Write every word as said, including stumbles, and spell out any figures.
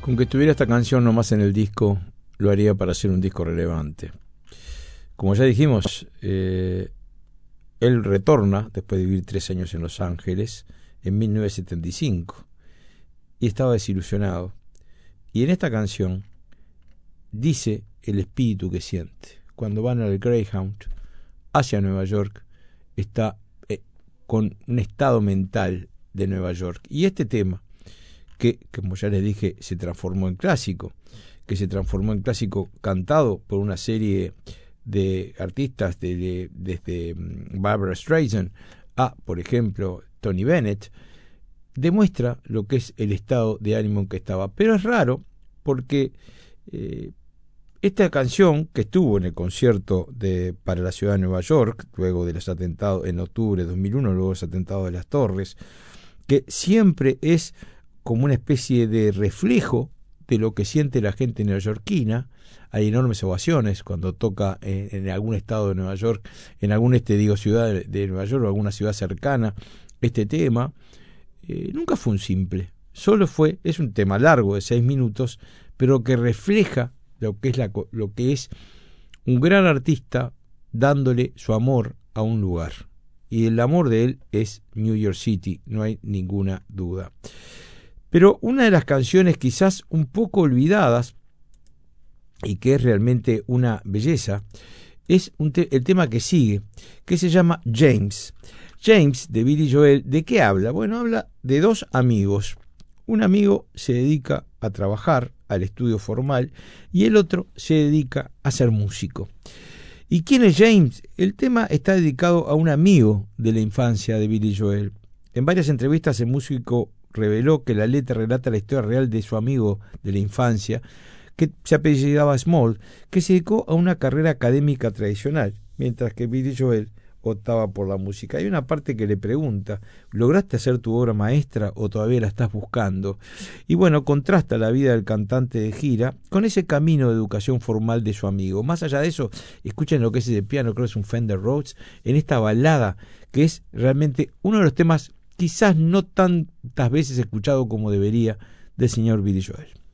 Con que tuviera esta canción nomás en el disco, lo haría para hacer un disco relevante. Como ya dijimos, eh, él retorna después de vivir tres años en Los Ángeles en mil novecientos setenta y cinco y estaba desilusionado. Y en esta canción dice el espíritu que siente. Cuando van al Greyhound hacia Nueva York, está eh, con un estado mental de Nueva York. Y este tema, que como ya les dije, se transformó en clásico, que se transformó en clásico cantado por una serie de artistas de, de, desde Barbra Streisand a, por ejemplo, Tony Bennett, demuestra lo que es el estado de ánimo en que estaba. Pero es raro porque eh, esta canción, que estuvo en el concierto de, para la ciudad de Nueva York, luego de los atentados en octubre de dos mil uno, luego de los atentados de las Torres, que siempre es como una especie de reflejo de lo que siente la gente neoyorquina. Hay enormes ovaciones cuando toca en, en algún estado de Nueva York, en algún este digo ciudad de, de Nueva York o alguna ciudad cercana, este tema. Eh, nunca fue un simple, solo fue, es un tema largo de seis minutos, pero que refleja lo que es la, lo que es un gran artista dándole su amor a un lugar. Y el amor de él es New York City, no hay ninguna duda. Pero una de las canciones quizás un poco olvidadas y que es realmente una belleza es un te- el tema que sigue, que se llama James. James, de Billy Joel, ¿de qué habla? Bueno, habla de dos amigos. Un amigo se dedica a trabajar al estudio formal y el otro se dedica a ser músico. ¿Y quién es James? El tema está dedicado a un amigo de la infancia de Billy Joel. En varias entrevistas el músico reveló que la letra relata la historia real de su amigo de la infancia, que se apellidaba Small, que se dedicó a una carrera académica tradicional, mientras que Billy Joel optaba por la música. Hay una parte que le pregunta, ¿lograste hacer tu obra maestra o todavía la estás buscando? Y bueno, contrasta la vida del cantante de gira con ese camino de educación formal de su amigo. Más allá de eso, escuchen lo que es ese piano, creo que es un Fender Rhodes, en esta balada, que es realmente uno de los temas quizás no tantas veces escuchado como debería del señor Billy Joel.